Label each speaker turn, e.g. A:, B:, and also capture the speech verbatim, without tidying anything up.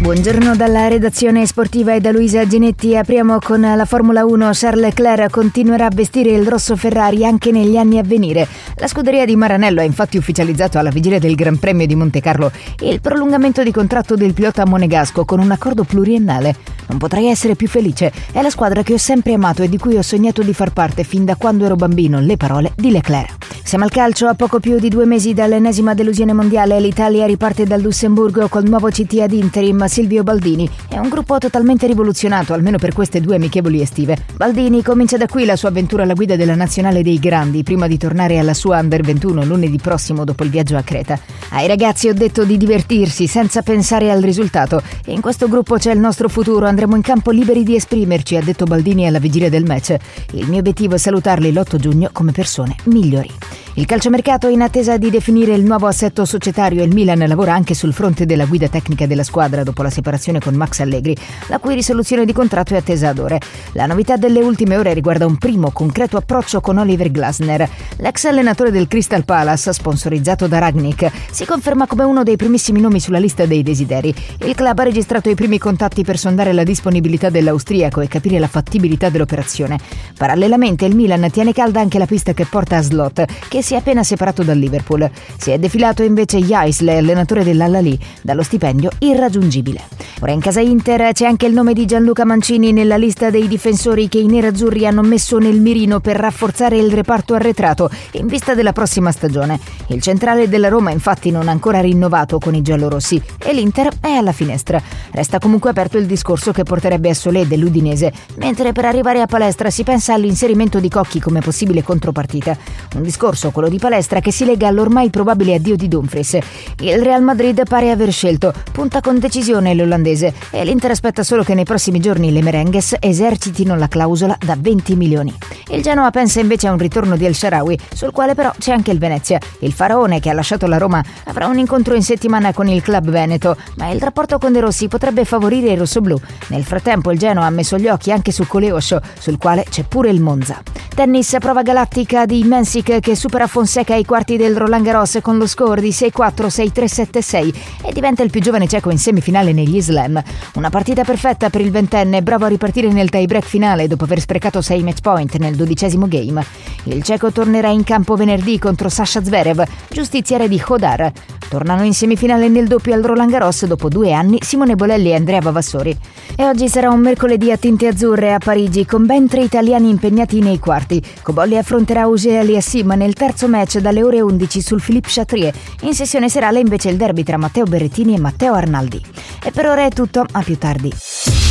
A: Buongiorno dalla redazione sportiva e da Luisa Ginetti. Apriamo con la Formula uno. Charles Leclerc continuerà a vestire il rosso Ferrari anche negli anni a venire. La scuderia di Maranello ha infatti ufficializzato alla vigilia del Gran Premio di Montecarlo il prolungamento di contratto del pilota monegasco con un accordo pluriennale. Non potrei essere più felice. È la squadra che ho sempre amato e di cui ho sognato di far parte fin da quando ero bambino. Le parole di Leclerc. Siamo al calcio. A poco più di due mesi dall'ennesima delusione mondiale, l'Italia riparte dal Lussemburgo col nuovo C T ad interim Silvio Baldini. È un gruppo totalmente rivoluzionato, almeno per queste due amichevoli estive. Baldini comincia da qui la sua avventura alla guida della nazionale dei grandi, prima di tornare alla sua under ventuno lunedì prossimo dopo il viaggio a Creta. Ai ragazzi ho detto di divertirsi senza pensare al risultato, e in questo gruppo c'è il nostro futuro. Andremo in campo liberi di esprimerci, ha detto Baldini alla vigilia del match. Il mio obiettivo è salutarli l'otto giugno come persone migliori. Il calciomercato è in attesa di definire il nuovo assetto societario e il Milan lavora anche sul fronte della guida tecnica della squadra dopo la separazione con Max Allegri, la cui risoluzione di contratto è attesa ad ore. La novità delle ultime ore riguarda un primo concreto approccio con Oliver Glasner. L'ex allenatore del Crystal Palace, sponsorizzato da Rangnick, si conferma come uno dei primissimi nomi sulla lista dei desideri. Il club ha registrato i primi contatti per sondare la disponibilità dell'austriaco e capire la fattibilità dell'operazione. Parallelamente il Milan tiene calda anche la pista che porta a Slot, che si è appena separato dal Liverpool. Si è defilato invece Jaisle, allenatore dell'Al-Ahly, dallo stipendio irraggiungibile. Ora in casa Inter c'è anche il nome di Gianluca Mancini nella lista dei difensori che i nerazzurri hanno messo nel mirino per rafforzare il reparto arretrato in vista della prossima stagione. Il centrale della Roma infatti non ha ancora rinnovato con i giallorossi e l'Inter è alla finestra. Resta comunque aperto il discorso che porterebbe a Solé dell'Udinese, mentre per arrivare a Palestra si pensa all'inserimento di Cocchi come possibile contropartita. Un discorso, quello di Palestra, che si lega all'ormai probabile addio di Dumfries. Il Real Madrid pare aver scelto, punta con decisione l'olandese, e l'Inter aspetta solo che nei prossimi giorni le merengues esercitino la clausola da venti milioni. Il Genoa pensa invece a un ritorno di El Shaarawy, sul quale però c'è anche il Venezia. Il faraone, che ha lasciato la Roma, avrà un incontro in settimana con il club veneto, ma il rapporto con De Rossi potrebbe favorire i rossoblù. Nel frattempo il Genoa ha messo gli occhi anche su Coleosho, sul quale c'è pure il Monza. Tennis, prova galattica di Mensik che supera Fonseca ai quarti del Roland Garros con lo score di sei quattro sei tre sette sei e diventa il più giovane ceco in semifinale negli slam. Una partita perfetta per il ventenne, bravo a ripartire nel tie-break finale dopo aver sprecato sei match point nel dodicesimo game. Il ceco tornerà in campo venerdì contro Sasha Zverev, giustiziere di Hodar. Tornano in semifinale nel doppio al Roland Garros dopo due anni Simone Bolelli e Andrea Vavassori. E oggi sarà un mercoledì a tinte azzurre a Parigi con ben tre italiani impegnati nei quarti. Cobolli affronterà Auger Aliassime nel terzo match dalle ore undici sul Philippe Chatrier. In sessione serale invece il derby tra Matteo Berrettini e Matteo Arnaldi. E per ora è tutto, a più tardi.